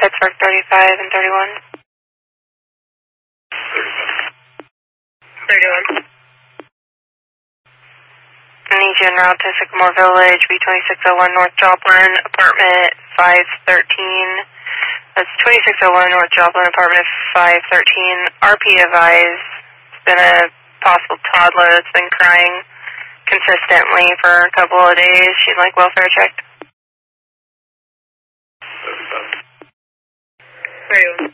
Pittsburgh 35 and 31. 31. I need you en route to Sycamore Village, B2601 North Joplin, apartment 513. That's 2601 North Joplin, apartment 513. RP advised. It's been a possible toddler that's been crying consistently for a couple of days. She'd like welfare checked. 31.